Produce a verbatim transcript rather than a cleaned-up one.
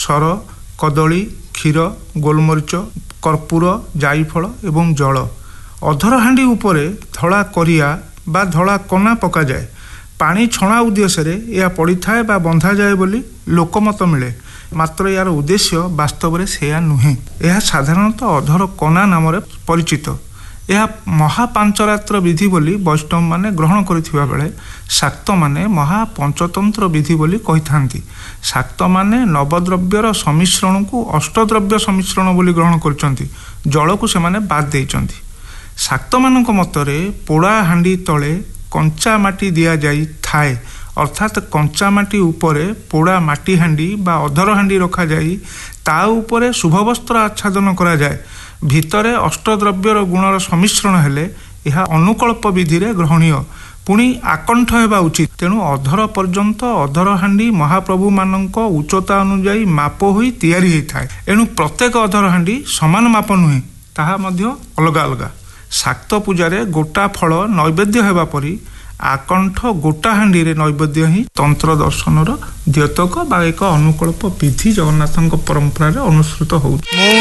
Sir कदली क्षीर गोलमरीच कर्पूर जायफल एवं जल अधर हांडी उपरे धला करिया बा धला कना पका जाए पानी छणा उद्देश्य यह पड़ी थाए बा बंधा जाए बोली लोकमत मिले मात्र यार उद्देश्य वास्तव में सेया नुहे। यह साधारणतः अधर कना नाम परिचित। यह महापांचरात्र विधि बोली वैष्णव माने ग्रहण करिथिबा बेले शाक्त माने महापंचतंत्र विधि बोली कहिथांती। शाक्त माने नवद्रव्यर समिश्रण को अष्टद्रव्य समिश्रण बोली ग्रहण करचंती, जल को से माने बाद देइचंती। शाक्त मानक मतरे पोड़ा हांडी तले कंचा माटी दिया जाई थाए अर्थात कंचा माटी उपरे पोड़ा माटी हांडी बा अधर हांडी रखा जाई ता उपरे शुभ वस्त्र आच्छादन करा जाए। भितरे अष्टद्रव्यर गुणर समिश्रण हेले यह अनुकल्प विधि रे ग्रहणीय पुणी आकंठ हेबा उचित। तेणु अधर पर्यंत अधर हांडी महाप्रभु मानक उच्चता अनुजाई माप होई तैयारी होई थाए। एणु प्रत्येक अधर हांडी समान माप नुहे, ताहा मध्य अलगा अलगा। शाक्त पूजारे गोटा फल नैवेद्य हेबा परी आकंठ गोटा हांडी रे नैवेद्य ही तंत्र दर्शनर द्योतक बा एक अनुकल्प विधि जगन्नाथ परंपरा रे अनुसृत होउछि।